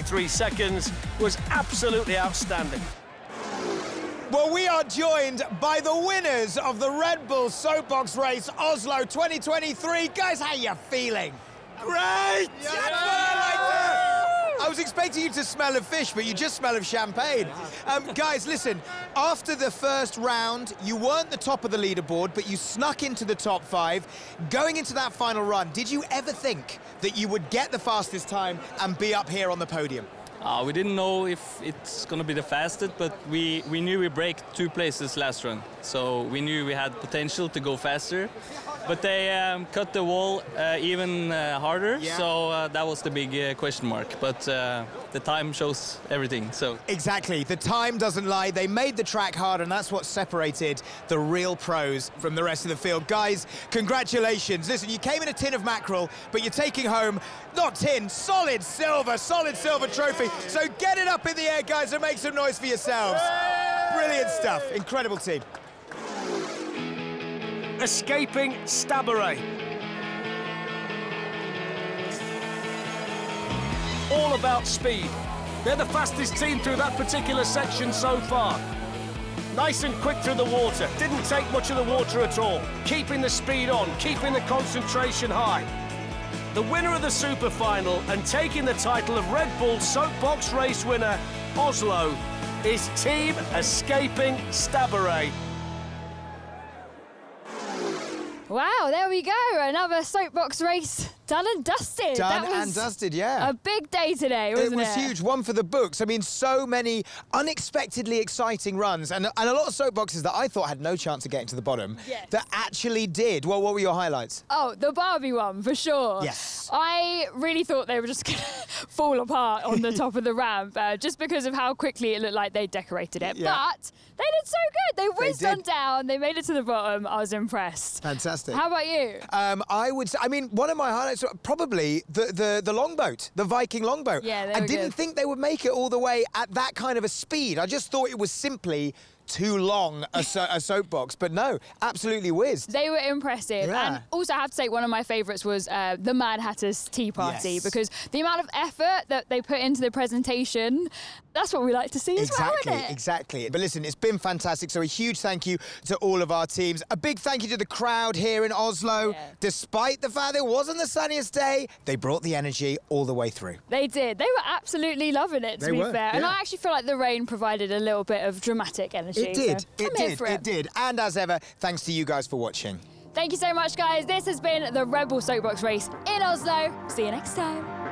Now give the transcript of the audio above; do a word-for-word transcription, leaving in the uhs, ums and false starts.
three seconds was absolutely outstanding. Well, we are joined by the winners of the Red Bull Soapbox Race Oslo twenty twenty-three. Guys, how you feeling? Great! Yeah. That's what I like to... I was expecting you to smell of fish, but you just smell of champagne. Um, guys, listen, after the first round, you weren't the top of the leaderboard, but you snuck into the top five. Going into that final run, did you ever think that you would get the fastest time and be up here on the podium? Uh, we didn't know if it's going to be the fastest, but we, we knew we break two places last run. So we knew we had potential to go faster. But they um, cut the wall uh, even uh, harder, yeah. so uh, that was the big uh, question mark. But uh, the time shows everything, so... Exactly, the time doesn't lie. They made the track hard, and that's what separated the real pros from the rest of the field. Guys, congratulations. Listen, you came in a tin of mackerel, but you're taking home, not tin, solid silver, solid silver trophy. So get it up in the air, guys, and make some noise for yourselves. Brilliant stuff, incredible team. Escaping Stabburet. All about speed. They're the fastest team through that particular section so far. Nice and quick through the water. Didn't take much of the water at all. Keeping the speed on, keeping the concentration high. The winner of the Super Final and taking the title of Red Bull Soapbox Race winner, Oslo, is Team Escaping Stabburet. Wow, there we go. Another soapbox race done and dusted. Done that was and dusted, yeah. A big day today, wasn't it? It was huge, one for the books. I mean, so many unexpectedly exciting runs and, and a lot of soapboxes that I thought had no chance of getting to the bottom yes. that actually did. Well, what were your highlights? Oh, the Barbie one, for sure. Yes. I really thought they were just going to fall apart on the top of the ramp uh, just because of how quickly it looked like they decorated it. Yeah. But they did so good. They whizzed on down. They made it to the bottom. I was impressed. Fantastic. How about you? Um, I would say, I mean, one of my highlights probably the, the, the longboat, the Viking longboat. Yeah, they I were didn't good. think they would make it all the way at that kind of a speed. I just thought it was simply too long a, so a soapbox, but no, absolutely whizzed. They were impressive. Yeah. And also, I have to say, one of my favourites was uh, the Mad Hatter's Tea Party, yes. because the amount of effort that they put into the presentation, that's what we like to see as exactly, well, isn't it? Exactly. But listen, it's been fantastic. So a huge thank you to all of our teams. A big thank you to the crowd here in Oslo. Yeah. Despite the fact it wasn't the sunniest day, they brought the energy all the way through. They did. They were absolutely loving it, to they be were, fair. yeah. And I actually feel like the rain provided a little bit of dramatic energy. It did. So it I'm here did. for It. it. it did. And as ever, thanks to you guys for watching. Thank you so much, guys. This has been the Red Bull Soapbox Race in Oslo. See you next time.